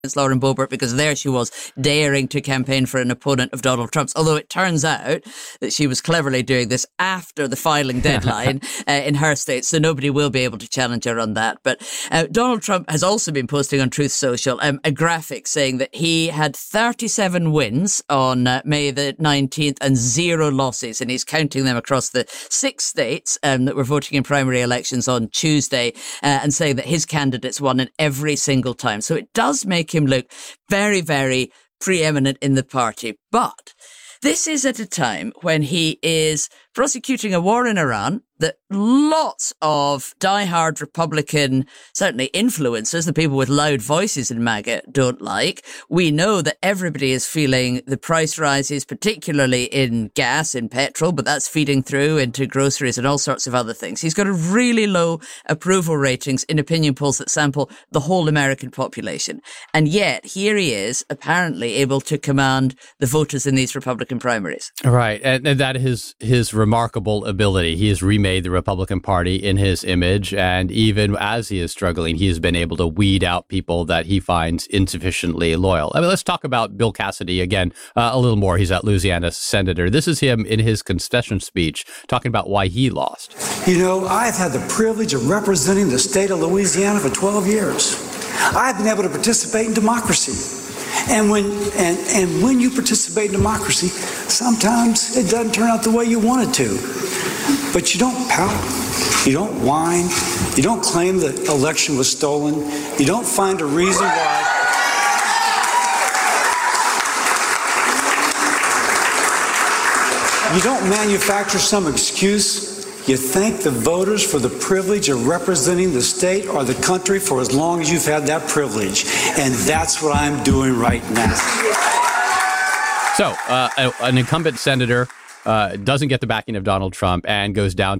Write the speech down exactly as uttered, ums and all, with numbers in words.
Lauren Boebert, because there she was daring to campaign for an opponent of Donald Trump's. Although it turns out that she was cleverly doing this after the filing deadline uh, in her state, so nobody will be able to challenge her on that. But uh, Donald Trump has also been posting on Truth Social um, a graphic saying that he had thirty-seven wins on uh, May the nineteenth and zero losses, and he's counting them across the six states um, that were voting in primary elections on Tuesday, uh, and saying that his candidates won in every single time. So it does make him look very, very preeminent in the party. But this is at a time when he is prosecuting a war in Iran that lots of diehard Republican, certainly influencers, the people with loud voices in MAGA, don't like. We know that everybody is feeling the price rises, particularly in gas, in petrol, but that's feeding through into groceries and all sorts of other things. He's got a really low approval ratings in opinion polls that sample the whole American population. And yet, here he is, apparently able to command the voters in these Republican primaries. Right. And, and that is his remarkable ability. He has remade the Republican Party in his image. And even as he is struggling, he has been able to weed out people that he finds insufficiently loyal. I mean, let's talk about Bill Cassidy again uh, a little more. He's at Louisiana senator. This is him in his concession speech talking about why he lost. You know, I've had the privilege of representing the state of Louisiana for twelve years. I've been able to participate in democracy. And when and, and when you participate in democracy, sometimes it doesn't turn out the way you want it to. But you don't pout, you don't whine, you don't claim the election was stolen, you don't find a reason why. You don't manufacture some excuse. You thank the voters for the privilege of representing the state or the country for as long as you've had that privilege. And that's what I'm doing right now. So, uh, an incumbent senator uh, doesn't get the backing of Donald Trump and goes down